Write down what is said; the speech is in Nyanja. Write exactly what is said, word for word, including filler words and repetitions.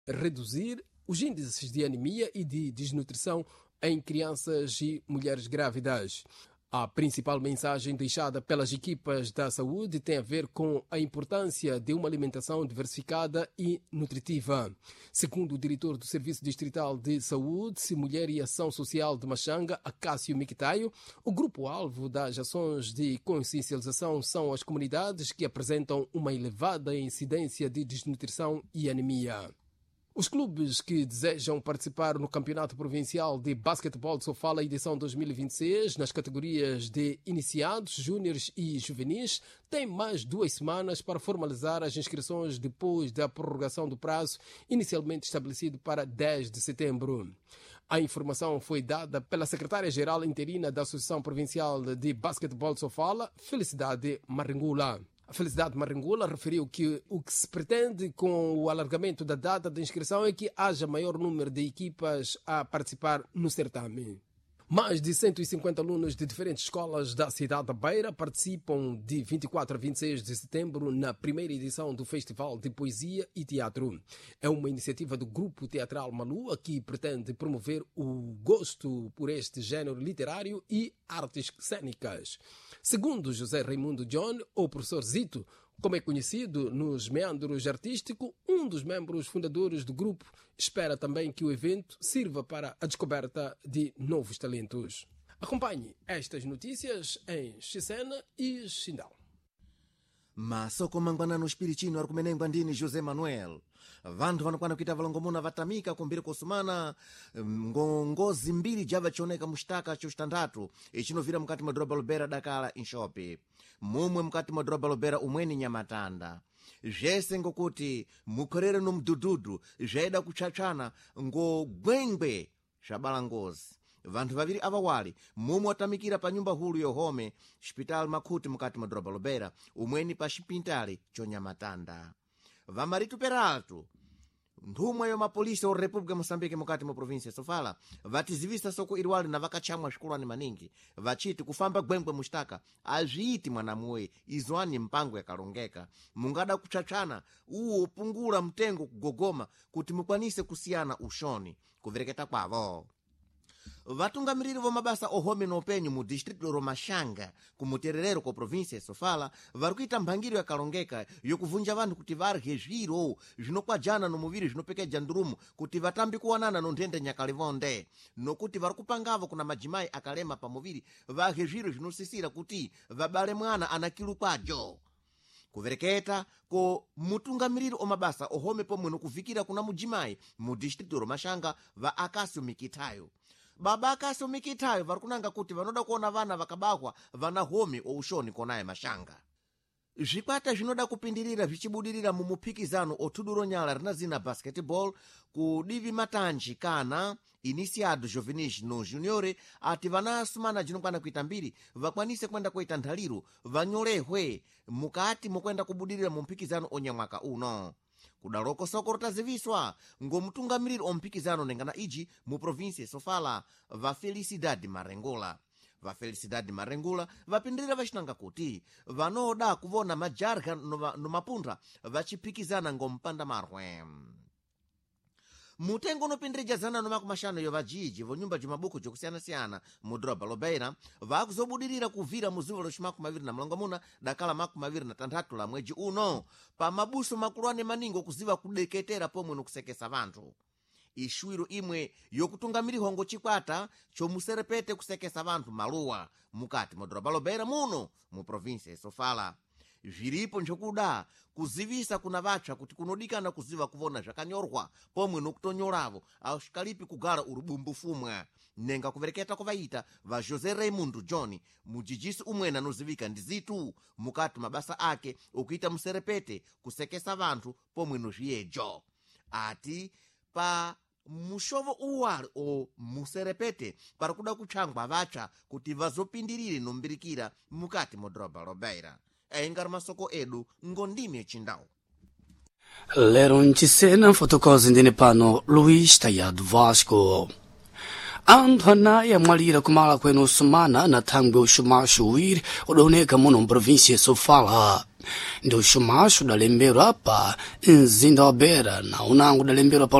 reduzir os índices de anemia e de desnutrição em crianças e mulheres grávidas. A principal mensagem deixada pelas equipas da saúde tem a ver com a importância de uma alimentação diversificada e nutritiva. Segundo o diretor do Serviço Distrital de Saúde, Mulher e Ação Social de Machanga, Acácio Miquitaio, o grupo-alvo das ações de consciencialização são as comunidades que apresentam uma elevada incidência de desnutrição e anemia. Os clubes que desejam participar no Campeonato Provincial de Basquetebol de Sofala, edição dois mil e vinte e seis, nas categorias de iniciados, júniores e juvenis, têm mais duas semanas para formalizar as inscrições depois da prorrogação do prazo inicialmente estabelecido para dez de setembro. A informação foi dada pela secretária-geral interina da Associação Provincial de Basquetebol de Sofala, Felicidade Maringula. A Felicidade Maringula referiu que o que se pretende com o alargamento da data de inscrição é que haja maior número de equipas a participar no certame. Mais de cento e cinquenta alunos de diferentes escolas da cidade da Beira participam de vinte e quatro a vinte e seis de setembro na primeira edição do Festival de Poesia e Teatro. É uma iniciativa do Grupo Teatral Malua que pretende promover o gosto por este género literário e artes cênicas. Segundo José Raimundo John, ou professor Zito, como é conhecido nos meandros artísticos, um dos membros fundadores do grupo, espera também que o evento sirva para a descoberta de novos talentos. Acompanhe estas notícias em Xicena e Xindal. Masoko mangwana no espiritinho argumenengwa ndini José Manuel. Vantu vanokwana kuita valongomuna vatamika kumbiri kusumana ngozi mbiri java chioneka mushtaka chostandatu ichinovira mukati mwa droba lobera dakala inshope mumwe mukati mwa droba lobera umweni nyamatanda zvese ngokuti mukorere no mdududu zvaida kuchachana ngogwengwe zvabala ngozi. Vantu vaviri avawali mumwe watamikira pa nyumba hulu yohome hospital makhuti mukati mwa droba lobera umweni pa xipintali chonyamatanda. Vamaritu Peralto, nthumwa yo mapolisi o República Moçambique mukati mwa província Sofala, vatizivisa soko iriwali na vakachamwa shukulani maningi, vachiti kufamba gwengwe mushtaka, azviiti mwanamuwe, izwani mpango yakalongeka, mungada kuchachana, uwo pungula mtengo kugogoma, kuti mukwanise kusiyana ushoni, kuvereketa kwavo. Vatungamiriri vomabasa ohome nopenyu mu distrito Romashanga kumutererero ko província ya Sofala varikuita mphangiro yakalongeka yokuvunja vanhu kuti varye zviro zvinokwajana nomuviri zvinopekedza ndurumu kuti vatambi kuwanana nonthende nyakalivonde nokuti varikupangavo kuna majimayi akalema pamuviri varye zviro zvinosisira kuti vabale mwana anakilu kwajo. Kuvereketa ko mutungamiriri omabasa ohome pomwe nokuvikira kuna mujimayi mu distrito Romashanga va Acácio Miquitaio. Baba Acácio Miquitaio varikunanga kuti vanoda kuona vana vakabakwa vana home oushoni konaye mashanga. Zvikwata zvinoda kupindirira zvichibudirira mu mupikizano othuduro nyala rina zina basketball ku divi matanji kana iniciado juvenis no juniore ati vana asumana jinokwana kuita mbiri vakwanise kwenda kuita nthaliro vanyolehwe mukati mukwenda kubudirira mu mpikizano onyamwaka uno. Kudaloko soko rotaziviswa ngomutungamiriri ompikizano nengana iji mu província Sofala va Felicidade Maringula. Va Felicidade Maringula vapindirira vachinanga kuti vanoda kuvona majarha nomapundra vachipikizana ngompanda marwe. Mutengo unopindirija zana nomakumashano yo vajiji vo nyumba jimabuku jokusiyana-siyana mu droba lobeira vakuzobudirira kuvira muzivo loximaku maviri na mlongomuna dakala maku maviri na tanthatu la mweji uno pa mabuso makulwane maningo kuziva kudeketera pomwe nokusekesa vantu. Ishwiro imwe yokutungamiriwa ngochikwata chomuserepete kusekesa vantu maluwa mukati mu droba lobeira muno mu província Sofala. Zviripo njokuda kuzivisa kuna vacha kuti kunodikana kuziva kuvona zvakanyorwa pomwe nokutonyoravo asvikalipi kugara urubumbu fumwa nenga kuvereketa kuvaita va José Raimundo John mujijisi umwena anozivika ndi Zitu mukati mabasa ake okuita muserepete kusekesa vantu pomwe nozviyejo ati pa mushovo uwali o muserepete parikuda kuchangwa vacha kuti vazopindirire nombirikira mukati modroba lobeira. Engari masoko edu ngondime chindau. Lero ncisena fotokozi ndine pano Luís Tayado Vasco. Anthu anayi amwalira kumala kwenu usumana na thangwe uxumaxo uwiri udaoneka muno mprovíncia Sofala. ndi uxumaxo udalembedwa pa mzinda wa Beira na unango udalembedwa pa